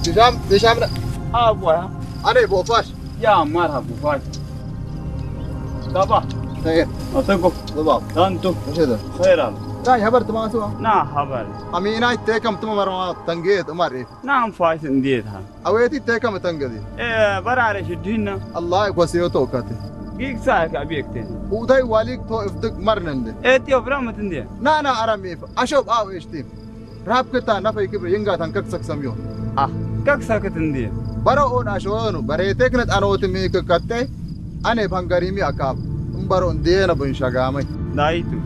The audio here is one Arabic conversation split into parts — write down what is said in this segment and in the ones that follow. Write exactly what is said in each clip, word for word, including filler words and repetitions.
هشام هشام ابوها انا ابو فاش يا مرحبا فاش صباح خير أتوقف بالضبط أنتم ايش هذا؟ خير لا خبرت ما سوا نا خبر امينا تيكم تم مرة تنجيت امري نعم فاش نديتها اويتي تيكم تنجدي إيه برارش الدين الله يقوسيو توكاتي جيك ساك أبيكتين وداي واليك تو افتك مرنند إيه تيو فرامة تندي نا نا ارمي اشوف او ايش تيم راب كتا نفي كبر ينغا تنكك سكسميو آه كك ساك تندي برو اون اشوانو بريتك نت انا وتمي ككتي انا بانغاريمي اكاب امبرو دينا بن شغامي دايتو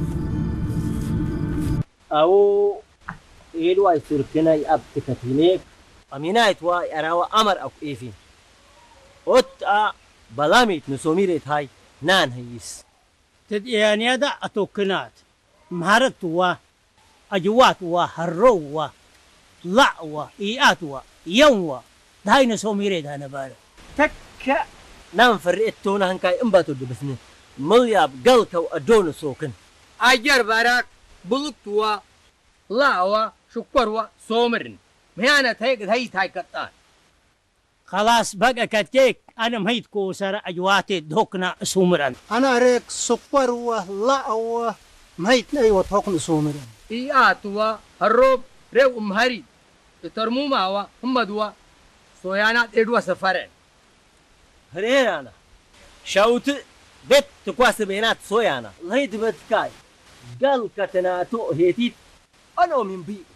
أو إيلو أي سركنا يأب تكتينيك أمينايت واي أراوا أمر أو إيفين أوت أ بلاميت نسوميريت هاي نان هيس تدياني هذا أتوكنات مهارت وا أجوات وا هرو وا لا وا إيات وا يوم وا هاي نسوميريت هانا بارا تك نان فرقت تونا هنكاي إمباتو دبسني ملياب قلكو أدون سوكن أجر باراك بلوكتوا لاوا شكروا سومرن مهانة هيك هي تاي كتان خلاص بقى كتيك أنا مهيت كوسر أجواتي دوكنا سومران أنا ريك سكر ولا و مهيت أيوة توكن سومران إياتوا الروب ريو أمهري ترمو ماوا هم دوا سويانا إدوا سفرين هرير أنا شوت بيت تقواس بينات سويانا لهيد بتكاي قال كتناتو هيتيت أنا من بي